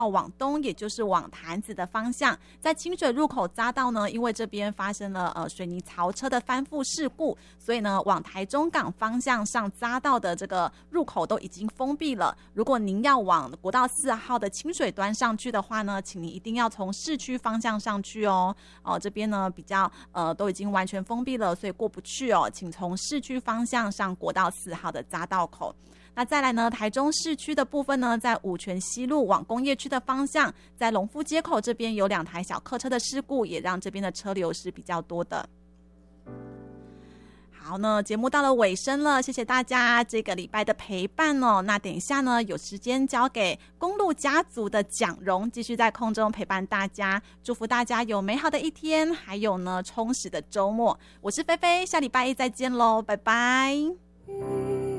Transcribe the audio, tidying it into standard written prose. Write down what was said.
往东，也就是往潭子的方向，在清水入口匝道呢，因为这边发生了水泥槽车的翻覆事故，所以呢，往台中港方向上匝道的这个入口都已经封闭了。如果您要往国道4号的清水端上去的话呢，请您一定要从市区方向上去哦。这边呢比较都已经完全封闭了，所以过不去哦，请从市区方向上国道4号的匝道口。那再来呢，台中市区的部分呢，在五权西路往工业区的方向，在隆福街口这边有2台小客车的事故，也让这边的车流是比较多的。好呢，节目到了尾声了，谢谢大家这个礼拜的陪伴哦。那等一下呢，有时间交给公路家族的蒋荣，继续在空中陪伴大家，祝福大家有美好的一天，还有呢充实的周末。我是菲菲，下礼拜一再见喽，拜拜。